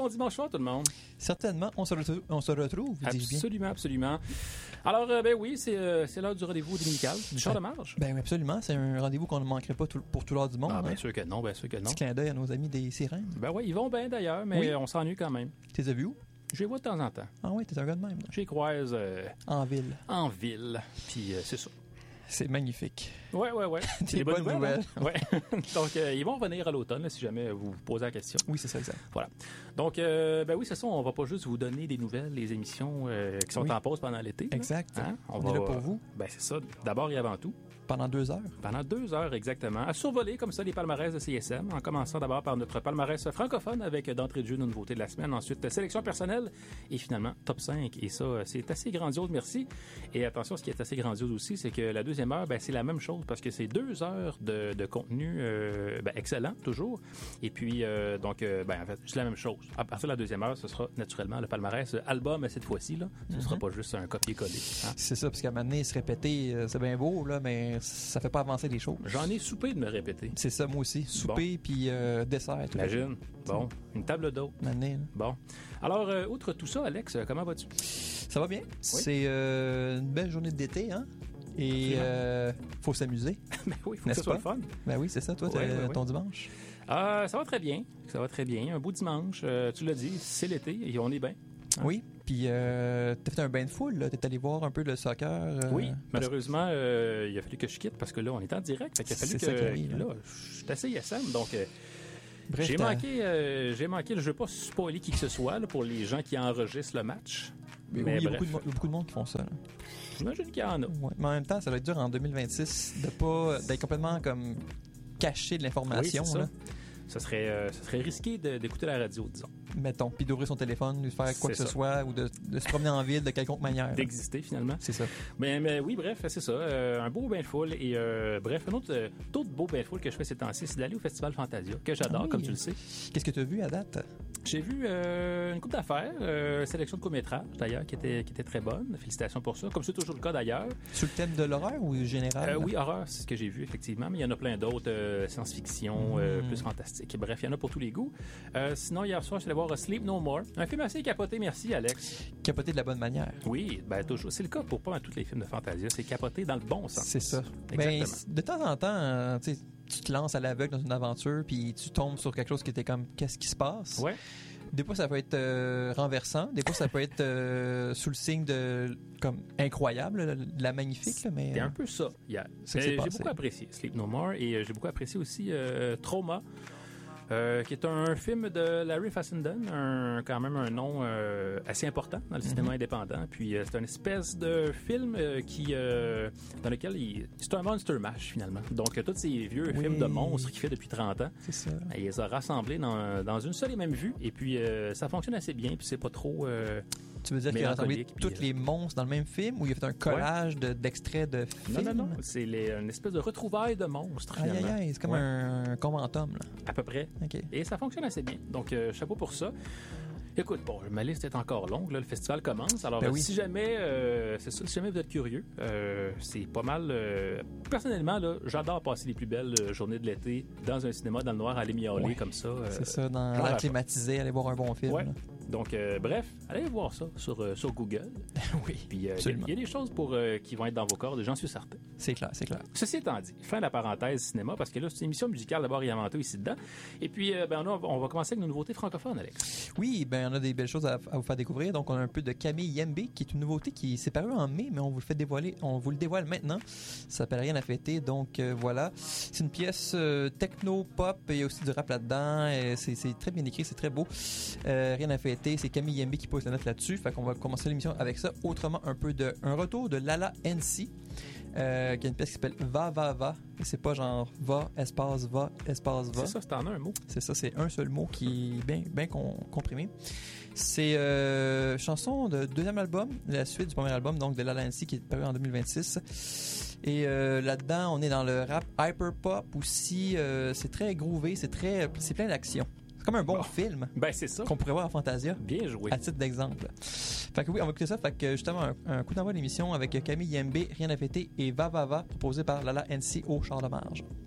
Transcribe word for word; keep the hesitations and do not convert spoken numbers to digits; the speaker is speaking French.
bon dimanche soir tout le monde. Certainement, on se retrouve, on se retrouve dis-je bien. Absolument, absolument. Alors, euh, ben oui, c'est, euh, c'est l'heure du rendez-vous dominical, du char de marge. Ben oui, absolument. C'est un rendez-vous qu'on ne manquerait pas tout, pour tout l'heure du monde. Ah, bien hein. sûr que non, bien sûr que non. Petit clin d'œil à nos amis des sirènes. Ben oui, ils vont bien d'ailleurs, mais Oui. on s'ennuie quand même. Tu les as vus où? Je les vois de temps en temps. Ah oui, t'es un gars de même. là. Je les croise euh, En ville. en ville, puis euh, c'est ça. C'est magnifique. Ouais, ouais, ouais. Des C'est des bonnes nouvelles. hein? Ouais. Donc, euh, ils vont revenir à l'automne, là, si jamais vous vous posez la question. Oui, c'est ça, exact. Voilà. Donc, euh, ben oui, c'est ça. On va pas juste vous donner des nouvelles, les émissions euh, qui sont Oui. en pause pendant l'été. là. Exact. Hein? On, va, est là pour vous Ben c'est ça. D'abord et avant tout. pendant deux heures. Pendant deux heures exactement, à survoler comme ça les palmarès de C S M, en commençant d'abord par notre palmarès francophone avec d'entrée de jeu nos nouveautés de la semaine, ensuite sélection personnelle et finalement top cinq. Et ça, c'est assez grandiose, merci. Et attention, ce qui est assez grandiose aussi, c'est que la deuxième heure, ben, c'est la même chose parce que c'est deux heures de, de contenu euh, ben, excellent, toujours. Et puis, euh, donc, euh, ben, en fait, c'est la même chose. À partir de la deuxième heure, ce sera naturellement le palmarès album cette fois-ci. Là. Ce ne Mm-hmm. sera pas juste un copier-coller. Hein. C'est ça, parce qu'à un moment donné, se répéter, euh, c'est bien beau, là, mais ça fait pas avancer les choses. J'en ai soupé de me répéter. C'est ça, moi aussi. Souper puis euh, dessert. tout Imagine. Bon, une table d'eau. à fait. Mané, là. Bon. Alors, euh, outre tout ça, Alex, euh, comment vas-tu? Ça va bien. C'est euh, une belle journée d'été, hein? Et Absolument. euh, faut s'amuser. Ben oui, il faut que N'est-ce ça soit pas? le fun. Ben oui, c'est ça, toi, Ouais, t'as- ouais, ouais. ton dimanche. Euh, ça va très bien. Ça va très bien. Un beau dimanche. Euh, tu l'as dit, c'est l'été et on est bien. Hein? Oui, puis euh, t'as fait un bain de foule, là. T'es allé voir un peu le soccer. euh, Oui, parce- malheureusement, euh, il a fallu que je quitte parce que là, on est en direct. Fait qu'il a fallu C'est que ça qui arrive, là, je suis assez I S M, donc euh, Bref, j'ai t'as- manqué, euh, j'ai manqué. Je ne veux pas spoiler qui que ce soit là, pour les gens qui enregistrent le match. Oui, Mais il y a bref, beaucoup de, mo- il y a beaucoup de monde qui font ça. là. j'imagine qu'il y en a. Ouais. Mais en même temps, ça va être dur en deux mille vingt-six de pas d'être complètement comme caché de Oui, l'information, c'est ça. là, Ça serait, euh, ça serait risqué de- d'écouter la radio, disons. mettons, puis d'ouvrir son téléphone, de faire quoi C'est que ce ça. soit, ou de, de se promener en ville de quelconque manière. D'exister finalement. C'est ça. Mais, mais oui, bref, c'est ça. Euh, un beau bain de foule. Et euh, bref, un autre, euh, autre beau bain de foule que je fais ces temps-ci, c'est d'aller au Festival Fantasia, que j'adore, Ah oui. comme tu le sais. Qu'est-ce que tu as vu à date? J'ai vu euh, une couple d'affaires, euh, sélection de courts-métrages d'ailleurs, qui était, qui était très bonne. Félicitations pour ça, comme c'est toujours le cas d'ailleurs. Sur le thème de l'horreur ou général? Euh, là? oui, horreur, c'est ce que j'ai vu, effectivement, mais il y en a plein d'autres, euh, science-fiction, euh, Mm. plus fantastique. Bref, il y en a pour tous les goûts. Euh, sinon, hier soir, je suis allé voir Sleep No More, un film assez capoté, merci Alex. Capoter de la bonne manière. Oui, ben toujours. C'est le cas pour pas mal tous les films de Fantasia, c'est capoté dans le bon sens. C'est ça. Exactement. Ben, de temps en temps, euh, tu sais, tu te lances à l'aveugle dans une aventure, puis tu tombes sur quelque chose qui était comme qu'est-ce qui se passe. Ouais. Des fois, ça peut être euh, renversant. Des fois, ça peut être euh, sous le signe de comme incroyable, là, de la magnifique. Là, mais C'était un peu ça hier. C'est Mais ce qui J'ai s'est passé. beaucoup apprécié Sleep No More et euh, j'ai beaucoup apprécié aussi euh, Trauma, euh, qui est un film de Larry Fassenden, un, quand même un nom euh, assez important dans le cinéma Mm-hmm. indépendant. Puis euh, c'est une espèce de film euh, qui, euh, dans lequel il, c'est un monster mash finalement. Donc euh, tous ces vieux Oui. films de monstres qu'il fait depuis trente ans, c'est ça. il les a rassemblés dans, dans une seule et même vue. Et puis euh, ça fonctionne assez bien. Puis c'est pas trop. euh, Tu veux dire qu'il a rassemblé mélancolique, tous puis, euh, les monstres dans le même film ou il a fait un collage de- d'extraits de Non, films? non, non. C'est les- une espèce de retrouvaille de monstres Aïe, finalement. aïe, aïe, c'est comme Ouais. un, un conventum, là. À peu près. OK. Et ça fonctionne assez bien. Donc, euh, chapeau pour ça. Écoute, bon, ma liste est encore longue. Là, le festival commence. Alors, Ben euh, oui. si jamais, euh, c'est ça, si jamais vous êtes curieux, euh, c'est pas mal. euh, personnellement, là, j'adore passer les plus belles euh, journées de l'été dans un cinéma dans le noir, aller miauler Ouais. comme ça. euh, C'est ça, dans j'en l'air rêve. climatisé, aller voir un bon film. Ouais. là. Donc, euh, bref, allez voir ça sur, euh, sur Google. oui, Puis, euh, il y a- absolument. il y, a des choses pour, euh, qui vont être dans vos cordes, j'en suis certain. C'est clair, c'est clair. Ceci étant dit, fin de la parenthèse cinéma, parce que là, c'est une émission musicale d'abord et avant tout ici dedans. Et puis, euh, ben, on, a- on va commencer avec nos nouveautés francophones, Alex. Oui, ben on a des belles choses à, à vous faire découvrir. Donc on a un peu de Camille Yembe, qui est une nouveauté qui s'est parue en mai, mais on vous le fait dévoiler, on vous le dévoile maintenant. Ça s'appelle Rien à fêter, donc euh, voilà. C'est une pièce euh, techno-pop, il y a aussi du rap là-dedans, et c'est, c'est très bien écrit, c'est très beau. Euh, Rien à fêter, c'est Camille Yembe qui pose la note là-dessus, fait qu'on va commencer l'émission avec ça. Autrement, un peu de un retour de Lala N C. Euh, qui a une pièce qui s'appelle Va Va Va, et c'est pas genre va, espace, va, espace, va. C'est ça, c'est en un mot. C'est ça, c'est un seul mot qui est bien, bien com- comprimé. C'est euh, chanson de deuxième album, la suite du premier album, donc de Lala N C, qui est paru en deux mille vingt-six. Et euh, là-dedans, on est dans le rap hyper pop aussi. Euh, c'est très groové, c'est très, c'est plein d'action. C'est comme un bon Bon. film Ben, c'est ça. qu'on pourrait voir à Fantasia. Bien joué. À titre d'exemple. Fait que oui, on va écouter ça. Fait que justement, un, un coup d'envoi de l'émission avec Camille Yembe, Rien à fêter et Va Va Va, proposé par Lala N C au char de marge.